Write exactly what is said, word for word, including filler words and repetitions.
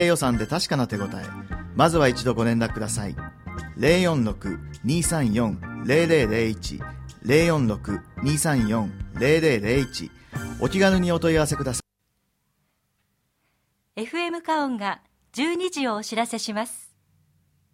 予算で確かな手応え、まずは一度ご連絡ください。 ゼロよんろく にーさんよん ゼロゼロゼロいち ゼロよんろく にーさんよん ゼロゼロゼロいち、 お気軽にお問い合わせください。 エフエム カオンがじゅうにじをお知らせします。